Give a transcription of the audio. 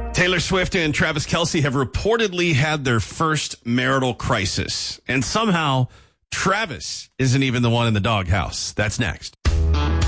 Taylor Swift and Travis Kelce have reportedly had their first marital crisis. And somehow, Travis isn't even the one in the doghouse. That's next.